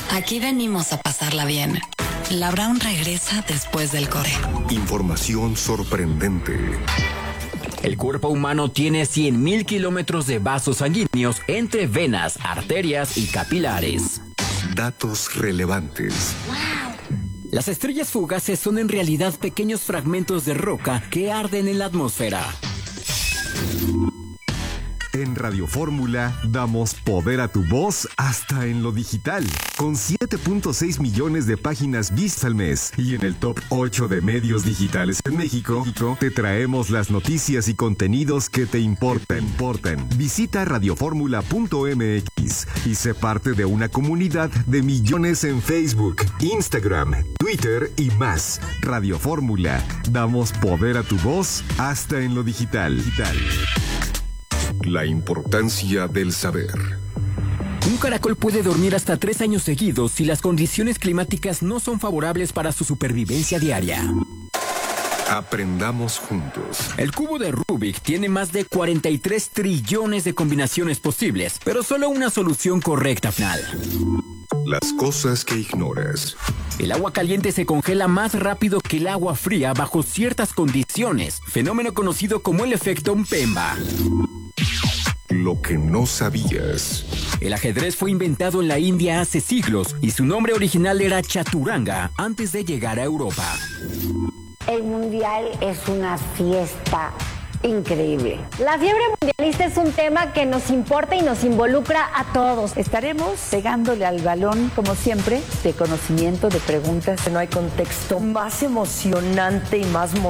Aquí venimos a pasarla bien. La Brown regresa después del corte. Información sorprendente. El cuerpo humano tiene 100.000 kilómetros de vasos sanguíneos entre venas, arterias y capilares. Datos relevantes. Las estrellas fugaces son en realidad pequeños fragmentos de roca que arden en la atmósfera. En Radio Fórmula damos poder a tu voz hasta en lo digital, con 7.6 millones de páginas vistas al mes. Y en el top 8 de medios digitales en México, te traemos las noticias y contenidos que te importan. Visita radioformula.mx y sé parte de una comunidad de millones en Facebook, Instagram, Twitter y más. Radio Fórmula, damos poder a tu voz hasta en lo digital. La importancia del saber. Un caracol puede dormir hasta 3 años seguidos si las condiciones climáticas no son favorables para su supervivencia diaria. Aprendamos juntos. El cubo de Rubik tiene más de 43 trillones de combinaciones posibles, pero solo una solución correcta final. Las cosas que ignoras. El agua caliente se congela más rápido que el agua fría bajo ciertas condiciones, fenómeno conocido como el efecto Mpemba. Lo que no sabías. El ajedrez fue inventado en la India hace siglos y su nombre original era Chaturanga antes de llegar a Europa. El mundial es una fiesta increíble. La fiebre mundialista es un tema que nos importa y nos involucra a todos. Estaremos pegándole al balón, como siempre, de conocimiento, de preguntas. No hay contexto más emocionante y más